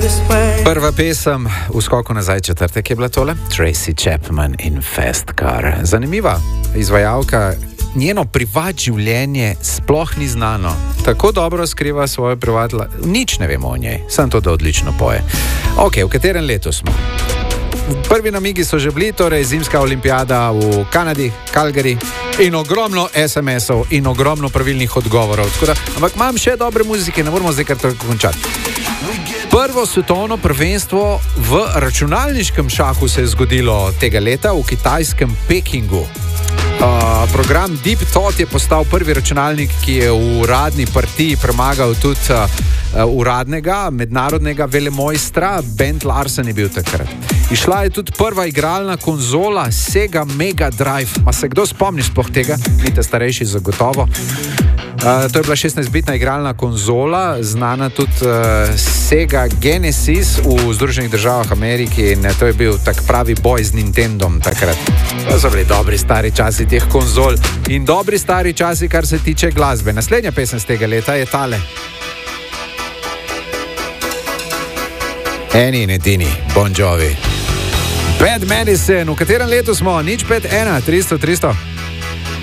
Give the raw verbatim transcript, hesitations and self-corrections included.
Prva pesem v skoku nazaj četrtek je bila tole, Tracy Chapman in Fast Car. Zanimiva izvajalka, njeno privat življenje sploh ni znano. Tako dobro skriva svoje privat, nič ne vemo o njej, samo to, da odlično poje. Ok, v katerem letu smo? Prvi namigi so že bili, torej zimska olimpijada v Kanadi, Calgary, in ogromno es em esov in ogromno pravilnih odgovorov. Da, ampak imam še dobre muzike, ne moramo zdaj kar tako končati. Prvo svetovno prvenstvo v računalniškem šahu se je zgodilo tega leta v kitajskem Pekingu. Uh, program Deep Thought je postal prvi računalnik, ki je v uradni partiji premagal tudi uh, uradnega, mednarodnega velemojstra. Ben Larsen je bil takrat. Išla je tudi prva igralna konzola Sega Mega Drive. Ma se kdo spomni sploh tega? Nite starejši zagotovo. Uh, to je bila šestnajstbitna igralna konzola, znana tudi uh, Sega Genesis v Združenih državah Amerike, in to je bil tak pravi boj z Nintendom takrat. To so bili dobri stari časi teh konzol in dobri stari časi, kar se tiče glasbe. Naslednja pesem z tega leta je tale. Eni in edini, Bon Jovi. Bad Medicine, v katerem letu smo? Nič pet ena, tristo, tristo.